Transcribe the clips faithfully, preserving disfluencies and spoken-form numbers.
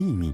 秘密。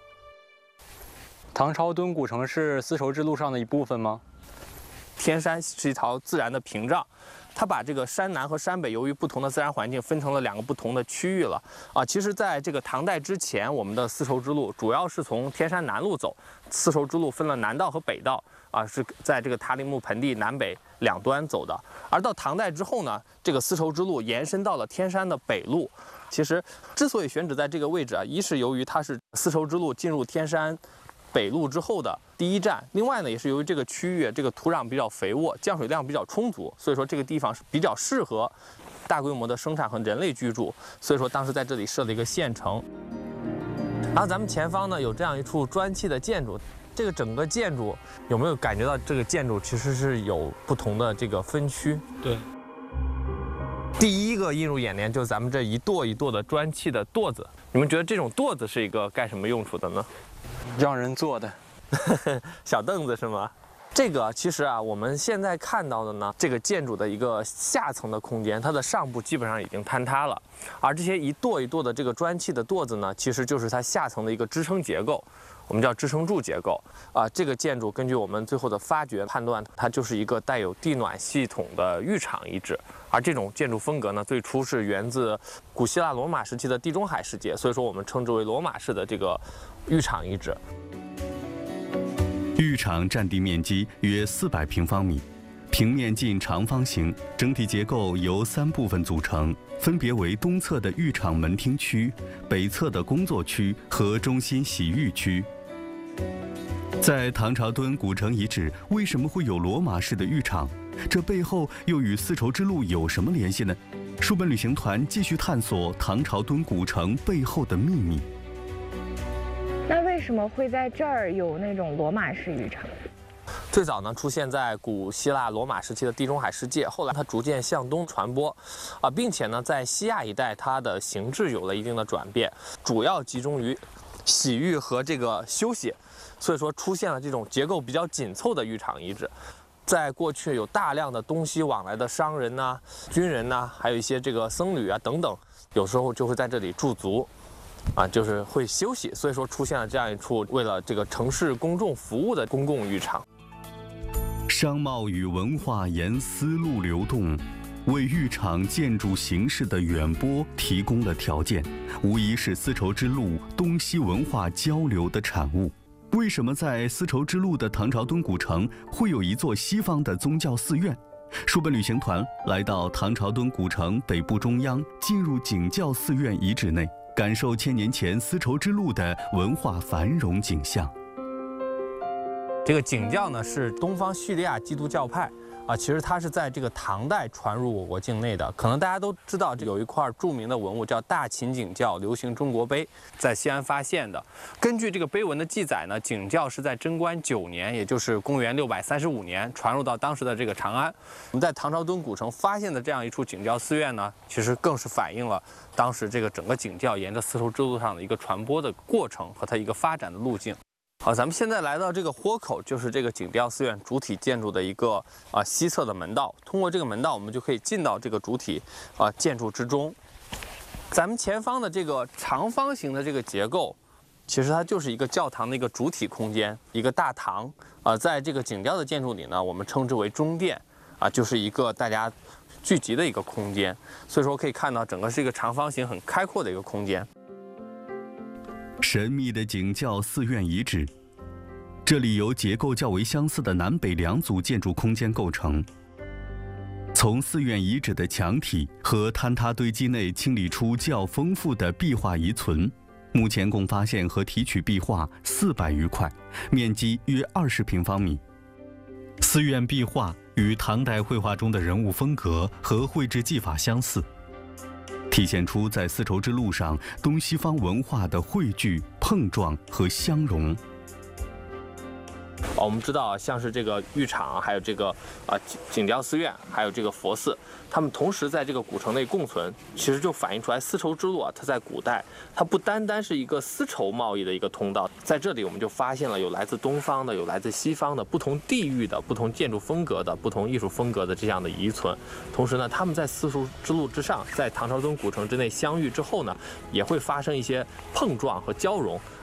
唐朝敦古城是丝绸之路上的一部分吗？ 天山是一条自然的屏障，它把这个山南和山北由于不同的自然环境分成了两个不同的区域了啊。其实，在这个唐代之前，我们的丝绸之路主要是从天山南路走，丝绸之路分了南道和北道啊，是在这个塔里木盆地南北两端走的。而到唐代之后呢，这个丝绸之路延伸到了天山的北路。其实，之所以选址在这个位置啊，一是由于它是丝绸之路进入天山北路之后的第一站，另外呢，也是由于这个区域这个土壤比较肥沃，降水量比较充足，所以说这个地方是比较适合大规模的生产和人类居住，所以说当时在这里设了一个县城。然后咱们前方呢有这样一处砖砌的建筑，这个整个建筑有没有感觉到这个建筑其实是有不同的这个分区？ 对。 第一个映入眼帘就是咱们这一垛一垛的砖砌的垛子，你们觉得这种垛子是一个干什么用处的呢？ 让人坐的。 小凳子是吗？这个其实啊，我们现在看到的呢，这个建筑的一个下层的空间，它的上部基本上已经坍塌了，而这些一垛一垛的这个砖砌的垛子呢，其实就是它下层的一个支撑结构，我们叫支撑柱结构啊。这个建筑根据我们最后的发掘判断，它就是一个带有地暖系统的浴场遗址。而这种建筑风格呢，最初是源自古希腊罗马时期的地中海世界，所以说我们称之为罗马式的这个浴场遗址。 浴场占地面积约四百平方米，平面近长方形，整体结构由三部分组成，分别为东侧的浴场门厅区、北侧的工作区和中心洗浴区。在唐朝敦古城遗址，为什么会有罗马式的浴场？这背后又与丝绸之路有什么联系呢？书本旅行团继续探索唐朝敦古城背后的秘密。 那为什么会在这儿有那种罗马式浴场？ 最早呢出现在古希腊罗马时期的地中海世界，后来它逐渐向东传播，啊，并且呢在西亚一带它的形制有了一定的转变，主要集中于洗浴和这个休息，所以说出现了这种结构比较紧凑的浴场遗址。在过去有大量的东西往来的商人呐、军人呐、还有一些这个僧侣啊等等，有时候就会在这里驻足。啊，就是会休息，所以说出现了这样一处为了这个城市公众服务的公共浴场。 商贸与文化沿丝路流动，为浴场建筑形式的远播提供了条件，无疑是丝绸之路东西文化交流的产物。为什么在丝绸之路的唐朝敦古城会有一座西方的宗教寺院？书本旅行团来到唐朝敦古城北部中央，进入景教寺院遗址内，感受千年前丝绸之路的文化繁荣景象。 这个景教呢是东方叙利亚基督教派啊，其实它是在这个唐代传入我国境内的。可能大家都知道，有一块著名的文物叫大秦景教流行中国碑，在西安发现的。根据这个碑文的记载呢，景教是在贞观九年，也就是公元六百三十五年，传入到当时的这个长安。我们在唐朝敦古城发现的这样一处景教寺院呢，其实更是反映了当时这个整个景教沿着丝绸之路上的一个传播的过程和它一个发展的路径。好，咱们现在来到这个豁口，就是这个景教寺院主体建筑的一个啊、呃、西侧的门道。通过这个门道，我们就可以进到这个主体啊、呃、建筑之中。咱们前方的这个长方形的这个结构，其实它就是一个教堂的一个主体空间，一个大堂。啊、呃，在这个景教的建筑里呢，我们称之为中殿啊、呃，就是一个大家聚集的一个空间。所以说可以看到，整个是一个长方形、很开阔的一个空间。 神秘的景教寺院遗址，这里由结构较为相似的南北两组建筑空间构成。从寺院遗址的墙体和坍塌堆积内清理出较丰富的壁画遗存，目前共发现和提取壁画四百余块，面积约二十平方米。寺院壁画与唐代绘画中的人物风格和绘制技法相似，体现出在丝绸之路上东西方文化的汇聚、碰撞和相融。 我们知道，像是这个浴场，还有这个啊景景教寺院，还有这个佛寺，他们同时在这个古城内共存，其实就反映出来丝绸之路啊，它在古代它不单单是一个丝绸贸易的一个通道，在这里我们就发现了有来自东方的，有来自西方的不同地域的、不同建筑风格的、不同艺术风格的这样的遗存。同时呢，他们在丝绸之路之上，在唐朝宗古城之内相遇之后呢，也会发生一些碰撞和交融。